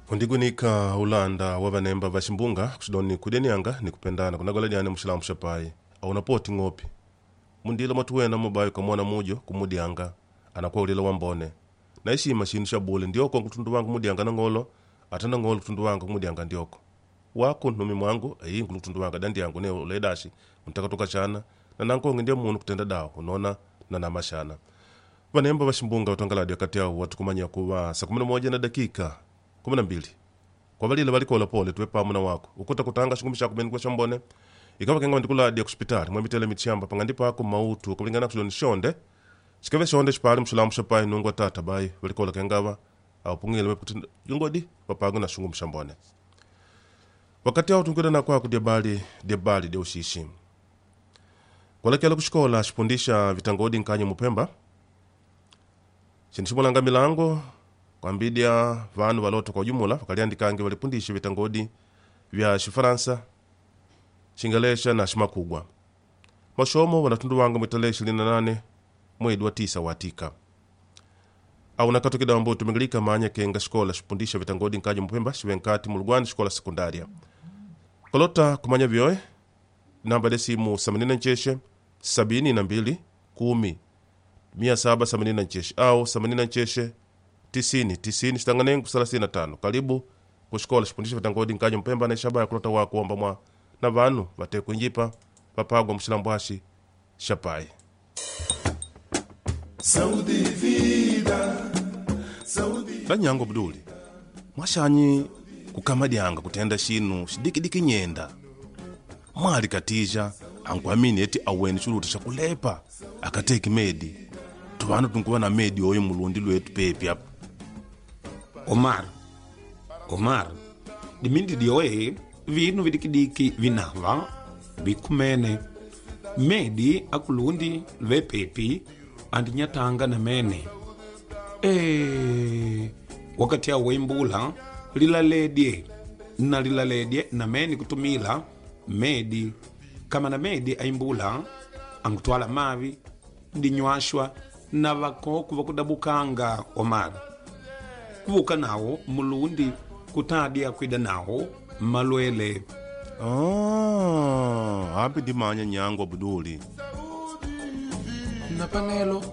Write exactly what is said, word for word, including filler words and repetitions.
Kundigunika ulanda wavanemba vashimbunga kusidoni kudenianga ni kupendana kunagoladiane mushilamu shapai au napoti ngopi mundila matuwena mubayo kamwana mujo kumudianga anakuwa ulila wambone na ishi mashini shabule ndioko kutundu wangu mudianga na ngolo atana ngolo kutundu wangu kumudianga ndioko wako numi mwangu ayi kutundu wangu dandi yangu ne uledashi untaka toka chana na nanko ngendia munu kutenda dao unaona na namashana vanemba vashimbunga utangaladi wakati yao watu kumanya kuwa saa kumi na moja na dakika kumi na mbili kwa valile valikola pole tuwe pamuna wako ukuta kutanga shikumisha kumeni kwa shambone ikawa kenga ndikuladi ya kuspitali mwembitele michamba pangandipa ako mautu kulingana kusidoni shonde shikave shonde shipali mshulamu shapai nungwa tata bai valikola kengava au pungile weputi yungodi wapagu na shungu mshambone wakati yao tunkweda na kwa kudiabali diabali dia ushishi kwa laki ala kushikola shipundisha vitangodi nkanye mupemba shinishimulanga milango kwa mbidia vanu valoto kwa jumula wakaliandikange walipundisha vitangodi vya Shifaransa, Shingalesha na Shimakugwa. Mashomo wanatundu wanga mwitale ishirini na nane mwezi wa tisa watika. Au nakato kidambo tumegilika maanya kenga shikola shipundisha vitangodi nkaje mpemba shivenkati mulugwani shikola sekundaria. Kolota kumanya vyoe namba desimu samanina ncheshe sabini na mbili kumi mia saba samanina ncheshe au samanina ncheshe tisini tisini shitanganengu salasini na tano karibu kushikola shipundisha vitangodi nkaje mpemba na ishaba ya kulota wako wamba mwa na vanu vate kunjipa papagwa mshilambuashi shapai Saudi vida Saudi Danyango Abduli mwashanyi kukamadianga kutenda shinu shidikidiki nyenda mwali katija ankwamini eti aweni chuluta shakulepa akateki medi tuvanu tunkuwa na medi oyo mulundi lwetu pepi hapa Omar Omar dimindi dioe vinu vidikidiki vinava vikumene medi akulundi lwe pepi andinyatanga na mene e wakati ya wembula lilaledye na lilaledye na meni kutumila medi kama na medi aimbula angutwala mavi ndinywashwa na vakoku vakudabukanga Omar kuvuka nawo mulundi kutadia kwida nawo malwele ah hapi dimanya nyango Abduli na panelo